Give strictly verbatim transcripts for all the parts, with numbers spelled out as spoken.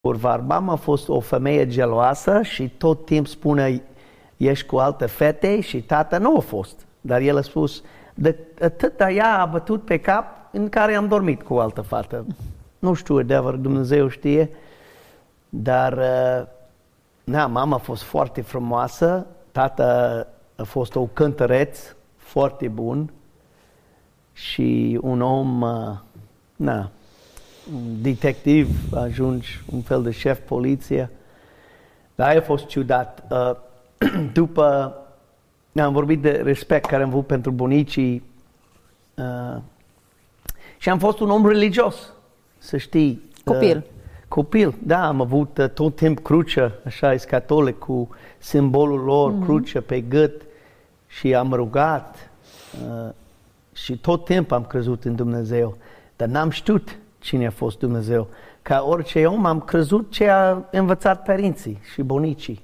Urvar, mama a fost o femeie geloasă și tot timp spune ești cu alte fete și tata nu a fost. Dar el a spus, de atâta ea a bătut pe cap în care am dormit cu o altă fată. Nu știu adevăr, Dumnezeu știe, dar na, mama a fost foarte frumoasă, tata a fost un cântăreț foarte bun și un om, na, un detectiv, ajungi un fel de șef poliție. Dar aia a fost ciudat. Uh, după, am vorbit de respect care am avut pentru bunicii uh, și am fost un om religios, să știi. Copil. Uh, copil, da, am avut uh, tot timp crucea, așa, e catolic, cu simbolul lor, mm-hmm. crucea pe gât și am rugat uh, și tot timpul am crezut în Dumnezeu, dar n-am știut cine a fost Dumnezeu. Ca orice om am crezut ce a învățat părinții și bunicii.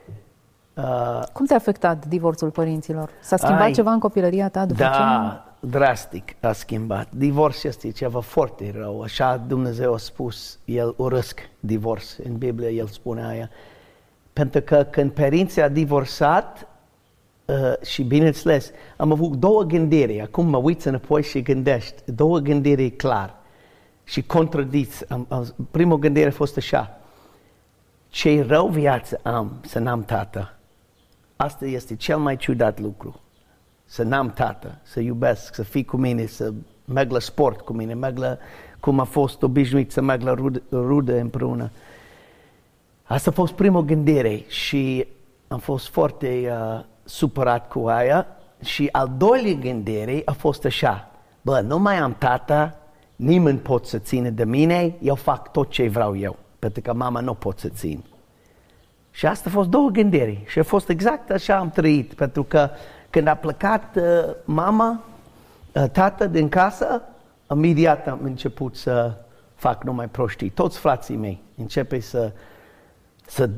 Uh, Cum te-a afectat divorțul părinților? S-a schimbat ai, ceva în copilăria ta după da, ce? Da, drastic a schimbat. Divorțul este ceva foarte rău. Așa Dumnezeu a spus, El urăsc divorț. În Biblie El spune aia. Pentru că când părinții a divorțat, uh, și bineînțeles, am avut două gândiri. Acum mă uit înapoi și gândești. Două gândiri clar. Și contradiți. Primul gândire a fost așa. Ce rău viață am să n-am tată. Asta este cel mai ciudat lucru. Să n-am tată, să iubesc, să fii cu mine, să merg la sport cu mine, merg la, cum a fost obișnuit să merg la rude, rude împreună. Asta a fost primul gândire și am fost foarte uh, supărat cu aia. Și al doilea gândire a fost așa. Bă, nu mai am tată, nimeni pot să ține de mine, eu fac tot ce vreau eu, pentru că mama nu pot să țin. Și asta a fost două gândiri și a fost exact așa am trăit, pentru că când a plecat uh, mama, uh, tată din casă, imediat am început să fac numai prostii. Toți frații mei începe să, să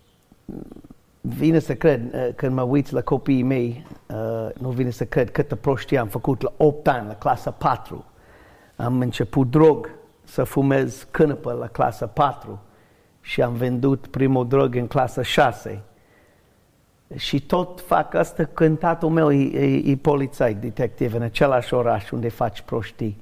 vine să cred, uh, când mă uit la copiii mei, uh, nu vine să cred câtă prostii am făcut la opt ani, la clasa patru. Am început drog, să fumez cânepă la clasa patru și am vândut primul drog în clasa șase. Și tot fac asta când tatăl meu e, e, e polițai, detectiv în același oraș unde faci prostii.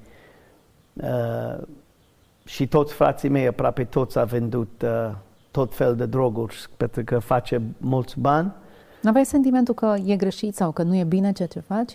Uh, și toți frații mei, aproape toți, au vândut uh, tot fel de droguri pentru că face mulți bani. N-aveai sentimentul că e greșit sau că nu e bine ceea ce faci?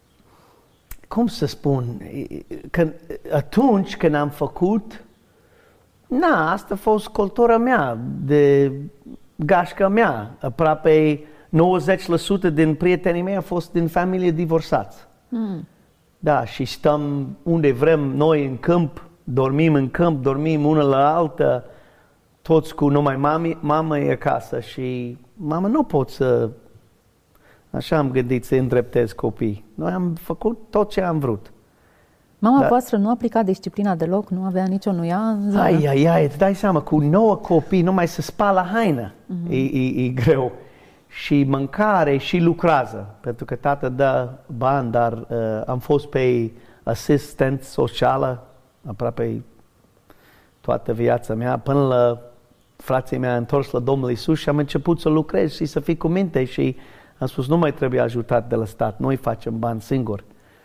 Cum să spun, când, atunci când am făcut, na, asta a fost cultura mea, de gașca mea. Aproape nouăzeci la sută din prietenii mei au fost din familie divorțați. Mm. Da, și stăm unde vrem noi în câmp, dormim în câmp, dormim una la alta, toți cu numai mami, mama e acasă și mama nu pot să... Așa am gândit să îndreptez copii. Noi am făcut tot ce am vrut. Mama Dar... voastră nu aplica disciplina deloc? Nu avea nicio nuianță? Ai, ai, ai, îți dai seama, cu nouă copii, numai să spală haină, uh-huh. e, e, e greu. Și mâncare și lucrează. Pentru că tată dă bani, dar uh, am fost pe asistent socială aproape toată viața mea, până la frații mei întors la Domnul Iisus și am început să lucrez și să fii cu minte și am spus, nu mai trebuie ajutat de la stat, noi facem bani singuri.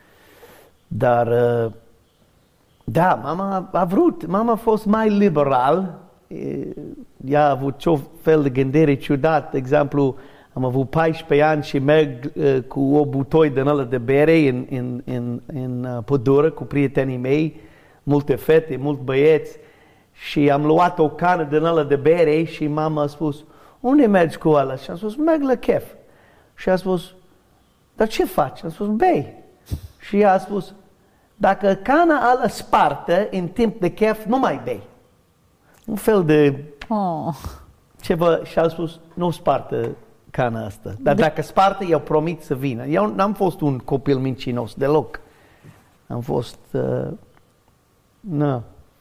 Dar, da, mama a vrut, mama a fost mai liberal, ea a avut ce fel de gândire ciudat, de exemplu, am avut paisprezece ani și merg cu o butoi din ăla de bere în, în, în, în pădure cu prietenii mei, multe fete, mulți băieți, și am luat o cană din ăla de bere și mama a spus, unde mergi cu ăla? Și am spus, merg la chef. Și a spus, dar ce faci? Am spus, bei. Și ea a spus, dacă cana ala spartă în timp de chef, nu mai bei. Un fel de oh. ceva. Și a spus, nu spartă cana asta. Dar de... dacă spartă, eu promit să vină. Eu n-am fost un copil mincinos deloc. Am fost, uh, nu.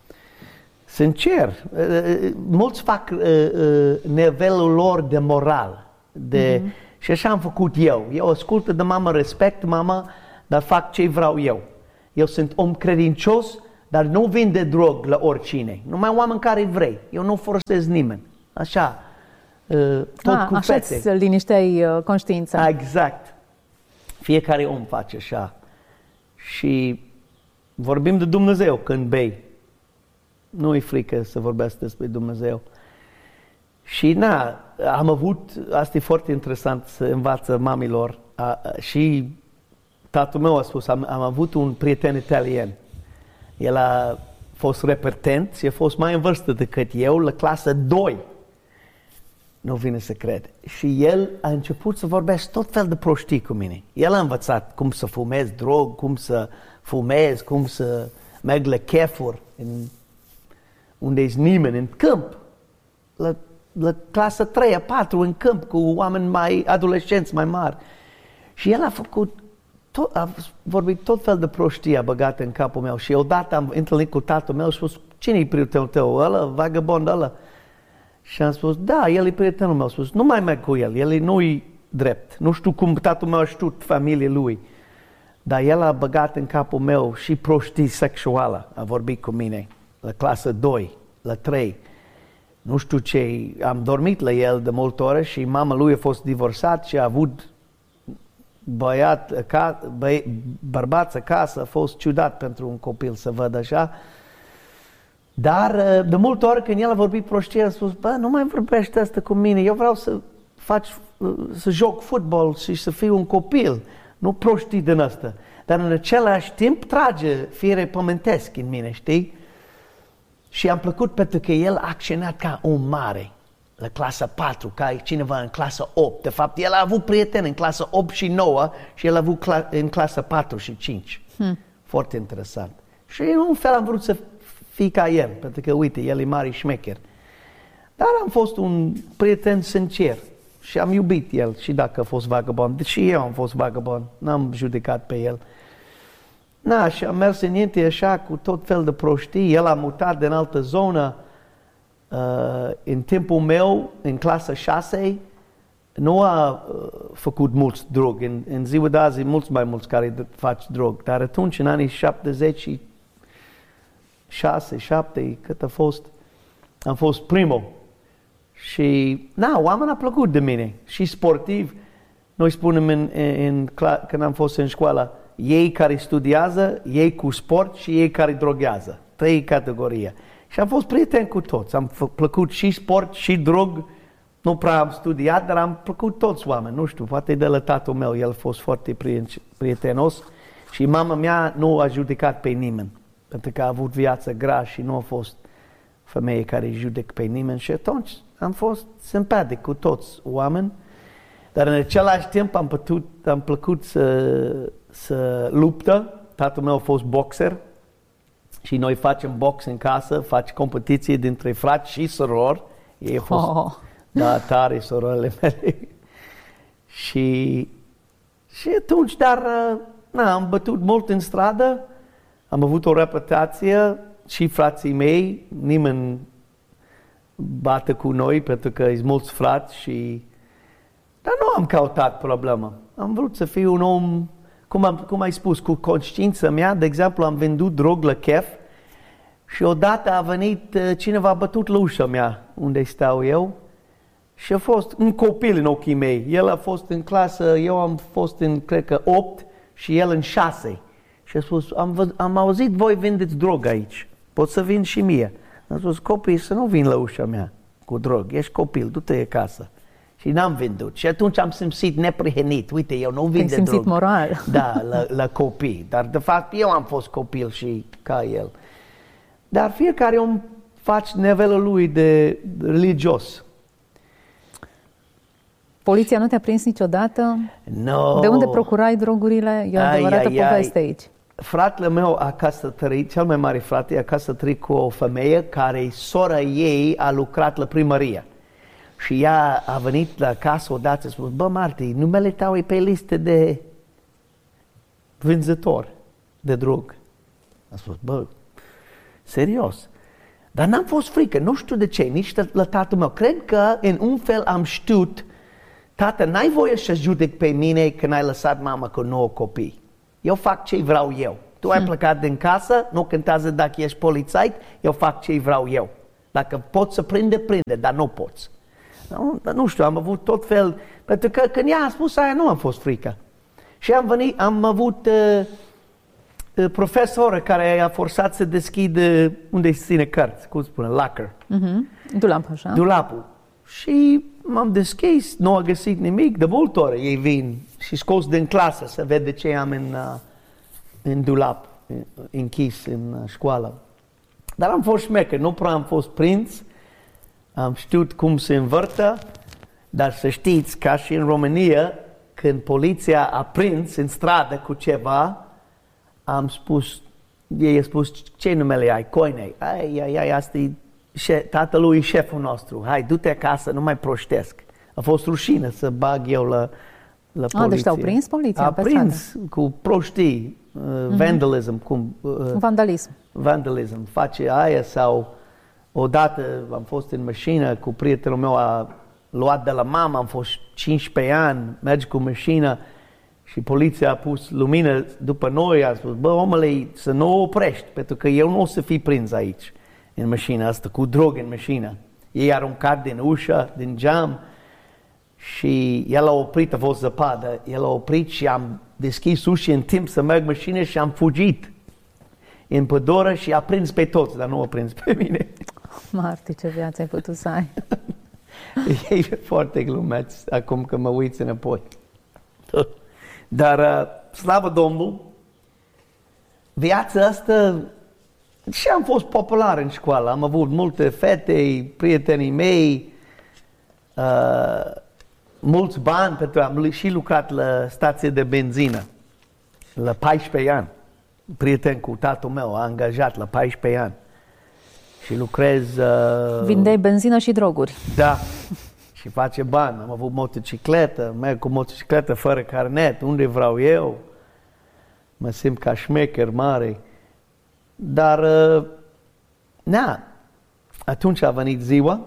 Sincer, uh, mulți fac uh, uh, nivelul lor de moral, de... Mm-hmm. Și așa am făcut eu. Eu ascult de mama, respect mama, dar fac ce vreau eu. Eu sunt om credincios, dar nu vinde drog la oricine. Numai oameni care vrei. Eu nu forțez nimeni. Așa, tot A, cu așa fete. îți linișteai conștiința. Exact. Fiecare om face așa. Și vorbim de Dumnezeu când bei. Nu-i frică să vorbească despre Dumnezeu. Și na, am avut, asta e foarte interesant să învață mamilor, a, a, și tatăl meu a spus, am, am avut un prieten italian. El a fost repetent și a fost mai în vârstă decât eu, la clasă doi. Nu vine să cred. Și el a început să vorbească tot fel de prostii cu mine. El a învățat cum să fumez drog, cum să fumez, cum să merg la chefuri, în, unde-i nimeni, în câmp. La, la clasă trei, patru, în câmp, cu oameni mai adolescenți, mai mari. Și el a făcut, tot, a vorbit tot fel de prostii, a băgat în capul meu. Și odată am întâlnit cu tatăl meu și a spus, cine-i prietenul tău? Ăla, vagabond ăla? Și am spus, da, el e prietenul meu. A spus, nu mai merg cu el, el nu-i drept. Nu știu cum tatăl meu a știut familia lui. Dar el a băgat în capul meu și prostii sexuală. A vorbit cu mine la clasă doi, la trei. Nu știu ce, am dormit la el de multe ore și mama lui a fost divorțat și a avut băiat, ca, bă, bărbați acasă. A fost ciudat pentru un copil să văd așa. Dar de multe ori când el a vorbit prostie, a spus, bă, nu mai vorbește asta cu mine, eu vreau să faci, să joc fotbal și să fiu un copil, nu prostii din asta. Dar în același timp trage fire pământesc în mine, știi? Și am plăcut pentru că el a acționat ca un mare, la clasa patru, ca cineva în clasa opt. De fapt, el a avut prieteni în clasa opt și nouă și el a avut cla- în clasa patru și cinci. Hmm. Foarte interesant. Și în un fel am vrut să fii ca el, pentru că, uite, el e mare șmecher. Dar am fost un prieten sincer și am iubit el și dacă a fost vagabond. Și eu am fost vagabond, n-am judecat pe el. Na, și am mers înainte așa cu tot fel de prostii. El a mutat din altă zonă. Uh, în timpul meu, în clasa șase, nu a uh, făcut mulți drog. În, în ziua de azi, mulți mai mulți care fac drog. Dar atunci, în anii șaptezeci, șase, șapte, cât a fost, am fost primul. Și, na, oamenii au plăcut de mine. Și sportiv, noi spunem în, în, în, când am fost în școală, ei care studiază, ei cu sport și ei care droghează. Trei categorii. Și am fost prieten cu toți. Am plăcut și sport și drog. Nu prea am studiat, dar am plăcut toți oameni. Nu știu, poate de la tatăl meu, el a fost foarte prietenos. Și mama mea nu a judecat pe nimeni. Pentru că a avut viață grea și nu a fost femeie care judec pe nimeni. Și atunci am fost simpatic cu toți oameni. Dar în același timp am, putut, am plăcut să, să luptă. Tatăl meu a fost boxer și noi facem box în casă, faci competiție dintre frați și sorori. Ei au fost, oh. da, tare sororile mele. și, și atunci, dar na, am bătut mult în stradă, am avut o reputație și frații mei, nimeni bate cu noi pentru că sunt mulți frați și... Dar nu am căutat problemă. Am vrut să fiu un om, cum, am, cum ai spus, cu conștiința mea. De exemplu, am vândut drog la chef și odată a venit cineva, a bătut la ușa mea, unde stau eu, și a fost un copil în ochii mei. El a fost în clasă, eu am fost în, cred că, opt și el în șase. Și a spus, am, am auzit voi vindeți drog aici, pot să vin și mie. Am spus, copii, să nu vin la ușa mea cu drog, ești copil, du-te acasă. Și n-am vândut. Și atunci am simțit neprihenit. Uite, eu nu vin de drog. simțit moral. Da, la, la copii. Dar de fapt eu am fost copil și ca el. Dar fiecare om face nivelul lui de religios. Poliția nu te-a prins niciodată? No. De unde procurai drogurile? E o adevărată poveste aici. Fratele meu a căsătorit, cel mai mare frate, a căsătorit cu o femeie care sora ei a lucrat la primărie. Și ea a venit la casă odată și a spus, bă, Marti, numele tău e pe listă de vânzător de drog. A spus, bă, serios. Dar n-am fost frică, nu știu de ce, nici la tatăl meu. Cred că în un fel am știut, tată, n-ai voie să judec pe mine când ai lăsat mama cu nouă copii. Eu fac ce vreau eu. Tu ai plecat din casă, nu contează dacă ești polițai, eu fac ce vreau eu. Dacă pot să prinde, prinde, dar nu poți. Nu, dar nu știu, am avut tot fel, pentru că când ea a spus aia, nu am fost frică. Și am venit, am avut uh, uh, profesoră care a forțat să deschidă unde se ține cărți, cum spune, locker. Uh-huh. Dulap, așa. Dulapul. Și m-am deschis, nu a găsit nimic, de multe ori ei vin și scos din clasă să vede ce am în, uh, în dulap, închis în uh, școală. Dar am fost șmecher, nu prea am fost prins, am știut cum se învârtă, dar să știți, ca și în România, când poliția a prins în stradă cu ceva, am spus, ei a spus, ce numele ai? Coinei. Ai, ai, ai, asta e tatălui șeful nostru. Hai, du-te acasă, nu mai proștesc. A fost rușine să bag eu la, la poliție. A, deci te-au prins poliția a pe prins stradă. Cu proștii, uh, mm-hmm. vandalism. Cum, uh, vandalism. Vandalism. Face aia sau odată am fost în mașină cu prietenul meu, a luat de la mama, am fost cincisprezece ani, mergi cu mașina și poliția a pus lumină după noi, a spus, bă, omule, să nu o oprești, pentru că eu nu o să fii prins aici, în mașina asta, cu drog în mașină. Ei aruncat din ușă, din geam și el a oprit, a fost zăpadă, el a oprit și am deschis ușa în timp să merg mașină și am fugit în pădure și a prins pe toți, dar nu a prins pe mine. Marti, ce viață ai putut să ai. E foarte glumeț acum că mă uiți înapoi. Dar, uh, slavă Domnului, viața asta, și am fost popular în școală. Am avut multe fete, prietenii mei, uh, mulți bani, pentru că am și lucrat la stație de benzină, la paisprezece ani. Prieten cu tatăl meu, a angajat la paisprezece ani. Și lucrez... Uh, Vindeai benzină și droguri. Da. Și face bani. Am avut motocicletă, merg cu motocicletă fără carnet, unde vreau eu. Mă simt ca șmecher mare. Dar, uh, na, atunci a venit ziua.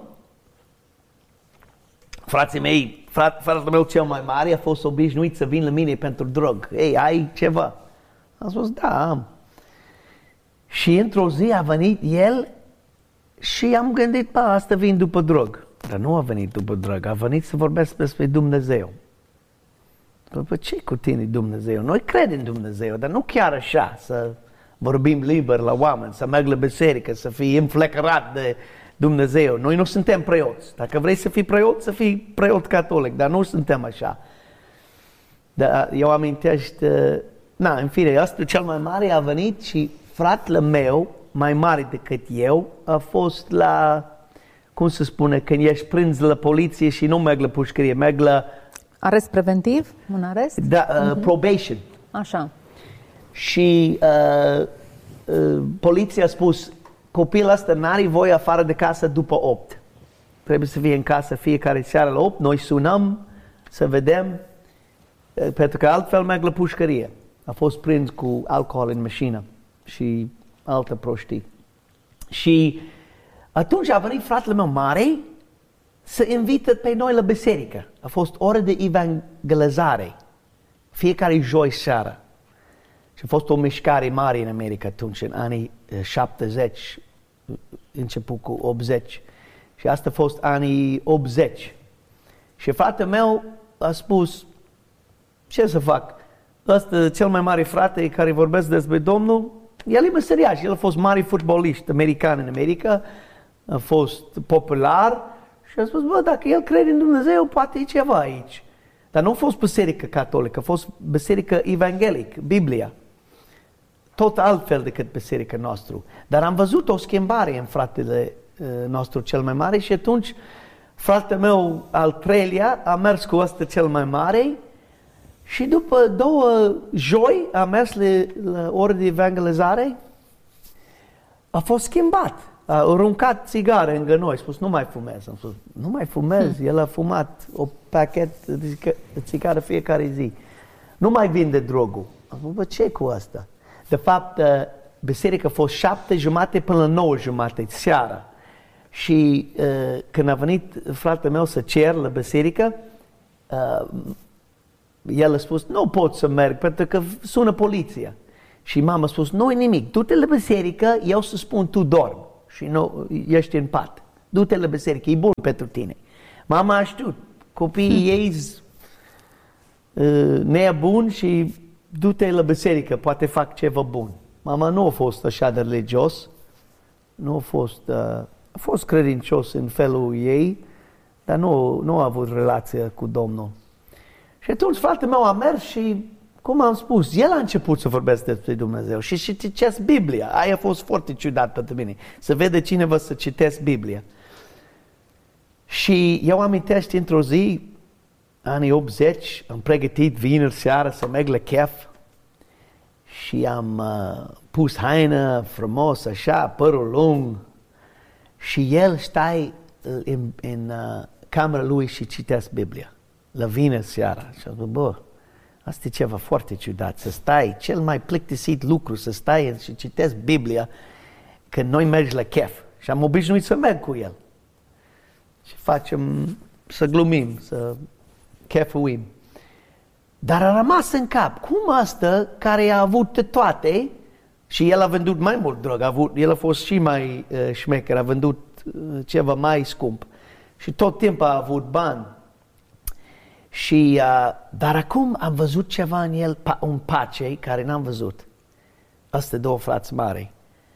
Frații mei, frat, fratele meu cel mai mare a fost obișnuit să vin la mine pentru drog. Ei, ai ceva? Am spus, da, am. Și într-o zi a venit el și am gândit, pa, asta vin după drog. Dar nu a venit după drog, a venit să vorbesc despre Dumnezeu. Păi ce cu tine Dumnezeu? Noi credem în Dumnezeu, dar nu chiar așa, să vorbim liber la oameni, să merg la biserică, să fii înflăcărat de Dumnezeu. Noi nu suntem preoți. Dacă vrei să fii preot, să fii preot catolic, dar nu suntem așa. Dar eu amintește, na, în fine, ăsta cel mai mare a venit și fratele meu, mai mare decât eu, a fost la, cum se spune, când ești prins la poliție și nu merg la pușcărie, merg la... Arest preventiv? Un arest? Da, uh, uh-huh. Probation. Așa. Și uh, uh, poliția a spus, copilul ăsta n-are voie afară de casă după opt. Trebuie să fie în casă fiecare seară la opt, noi sunăm să vedem, uh, pentru că altfel merg la pușcărie. A fost prins cu alcool în mașină și altă prostii. Și atunci a venit fratele meu mare să invită pe noi la biserică. A fost oră de evangelizare, fiecare joi seara. Și a fost o mișcare mare în America atunci, în anii șaptezeci, început cu optzeci. Și asta a fost anii optzeci. Și fratele meu a spus, ce să fac? Ăsta, cel mai mare frate care vorbesc despre Domnul, el e meseriaș, el a fost mare fotbalist american în America, a fost popular și a spus, bă, dacă el crede în Dumnezeu, poate e ceva aici. Dar nu a fost biserică catolică, a fost biserică evanghelică, Biblia. Tot altfel decât biserica noastră. Dar am văzut o schimbare în fratele uh, nostru cel mai mare și atunci fratele meu al treilea a mers cu ăsta cel mai mare și după două joi a mers la, la ore de evangelizare, a fost schimbat. A aruncat țigară în noi, a spus, nu mai fumez. Am spus, nu mai fumez, hmm. el a fumat o pachet de țigară fiecare zi. Nu mai vinde drogul. Am spus, bă, ce cu asta? De fapt, biserica a fost șapte jumate până la nouă jumate seara. Și uh, când a venit fratele meu să cer la biserică, uh, el a spus, nu pot să merg pentru că sună poliția. Și mama a spus, nu-i nimic, du-te la biserică, eu să spun, tu dormi și nu, ești în pat. Du-te la biserică, e bun pentru tine. Mama a știut, copiii ei uh, nebuni și du-te la biserică, poate fac ceva bun. Mama nu a fost așa de religios, nu a fost, uh, a fost credincios în felul ei, dar nu, nu a avut relație cu Domnul. Și atunci fratele meu a mers și, cum am spus, el a început să vorbească despre Dumnezeu și și citesc Biblia. Aia a fost foarte ciudat pentru mine, să vede cineva să citesc Biblia. Și eu amintesc într-o zi, anii optzeci, am pregătit vineri seara să merg la chef și am uh, pus haină frumos, așa, părul lung și el stai în, în uh, camera lui și citesc Biblia, la vineri seara. Și am zis, bă, asta e ceva foarte ciudat, să stai, cel mai plictisit lucru, să stai și citesc Biblia când noi mergi la chef. Și am obișnuit să merg cu el. Și facem, să glumim, să chefuim. Dar a rămas în cap, cum asta care a avut toate, și el a vândut mai mult drog, a avut, el a fost și mai uh, șmecher, a vândut uh, ceva mai scump. Și tot timpul a avut bani. Și, uh, dar acum am văzut ceva în el, un pace care n-am văzut. Astea două frați mari.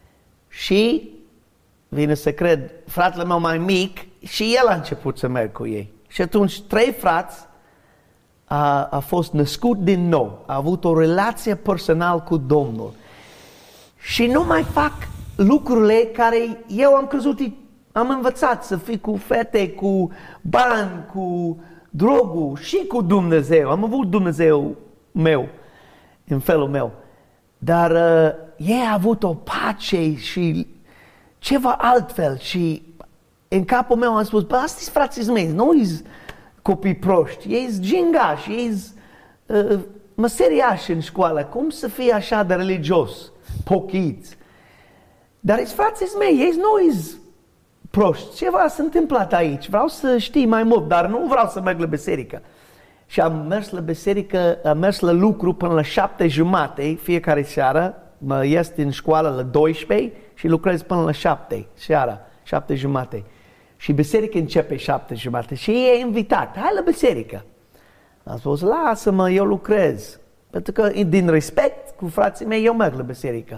Și vine să cred, fratele meu mai mic, și el a început să merg cu ei. Și atunci trei frați a, a fost născut din nou, a avut o relație personală cu Domnul. Și nu mai fac lucrurile care eu am crezut, am învățat să fii cu fete, cu bani, cu drogul și cu Dumnezeu. Am avut Dumnezeu meu, în felul meu. Dar uh, ei au avut o pace și ceva altfel și în capul meu am spus, bă, astea-s frații mei, nu-i copii proști, ei-s gingași, ei-s uh, măseriași în școală, cum să fie așa de religios, pochiți? Dar e frații mei, ei nu-i proști, ceva s-a întâmplat aici, vreau să știi mai mult, dar nu vreau să merg la biserică. Și am mers la biserică, am mers la lucru până la șapte jumate fiecare seară, mă ies din școală la douăsprezece și lucrez până la șapte seara, șapte jumate. Și biserica începe șapte jumate și e invitat, hai la biserică. Am spus, lasă-mă, eu lucrez, pentru că din respect cu frații mei eu merg la biserică.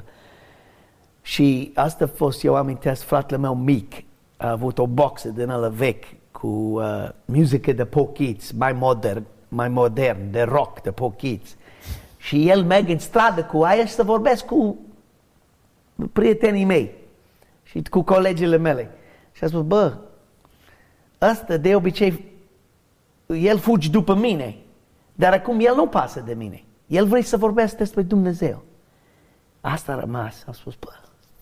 Și asta a fost, eu amintesc, fratele meu mic a avut o boxă din ăla vechi cu uh, muzică de pochiți, mai modern, mai modern, de rock, de pochiți. Și el merg în stradă cu aia și să vorbesc cu prietenii mei și cu colegile mele. Și a spus, bă, ăsta de obicei, el fugi după mine, dar acum el nu pasă de mine. El vrea să vorbească despre Dumnezeu. Asta a rămas. Am spus, bă,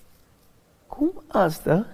cum asta,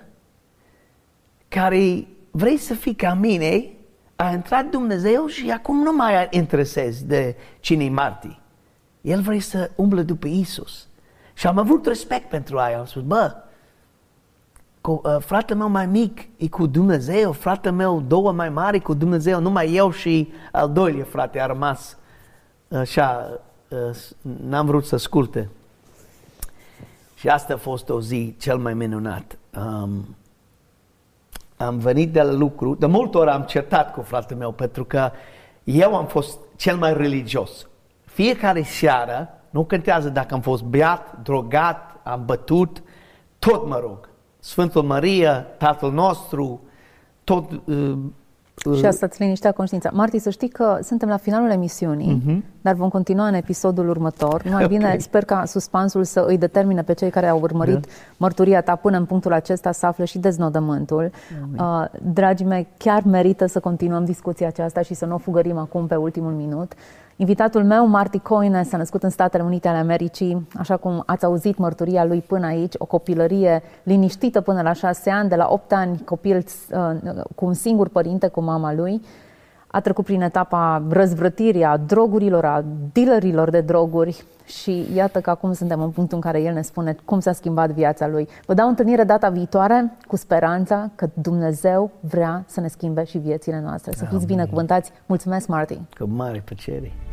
care vrei să fii ca mine, a intrat Dumnezeu și acum nu mai interesezi de cine-i martir. El vrea să umble după Iisus. Și am avut respect pentru aia. Am spus, bă, cu, uh, fratele meu mai mic e cu Dumnezeu, fratele meu două mai mari cu Dumnezeu, numai eu și al doilea frate a rămas așa, uh, n-am vrut să asculte. Și asta a fost o zi cel mai minunat. Um, am venit de la lucru, de multe ori am certat cu fratele meu, pentru că eu am fost cel mai religios. Fiecare seară, nu contează dacă am fost beat, drogat, am bătut, tot mă rog. Sfântul Maria, Tatăl nostru, tot... Uh, uh, și asta îți liniștea conștiința. Marti, să știi că suntem la finalul emisiunii, uh-huh. dar vom continua în episodul următor. Mai okay. bine, sper ca suspansul să îi determine pe cei care au urmărit da. mărturia ta până în punctul acesta să afle și deznodământul. Uh, dragii mei, chiar merită să continuăm discuția aceasta și să nu o fugărim acum pe ultimul minut. Invitatul meu, Marty Coine, s-a născut în Statele Unite ale Americii, așa cum ați auzit mărturia lui până aici, o copilărie liniștită până la șase ani, de la opt ani copil uh, cu un singur părinte, cu mama lui. A trecut prin etapa răzvrătirii, a drogurilor, a dealerilor de droguri și iată că acum suntem în punctul în care el ne spune cum s-a schimbat viața lui. Vă dau întâlnire data viitoare cu speranța că Dumnezeu vrea să ne schimbe și viețile noastre. Să fiți binecuvântați. Mulțumesc, Marty! Cu mare plăcere!